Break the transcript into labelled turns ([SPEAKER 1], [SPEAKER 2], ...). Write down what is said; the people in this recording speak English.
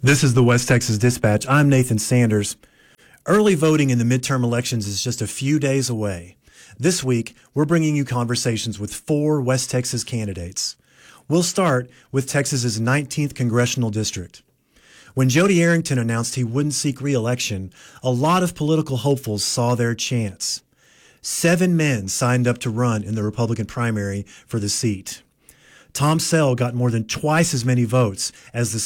[SPEAKER 1] This is the West Texas Dispatch. I'm Nathan Sanders. Early voting in the midterm elections is just a few days away. This week, we're bringing you conversations with 4 West Texas candidates. We'll start with Texas's 19th congressional district. When Jody Arrington announced he wouldn't seek re-election, a lot of political hopefuls saw their chance. 7 men signed up to run in the Republican primary for the seat. Tom Sell got more than twice as many votes as the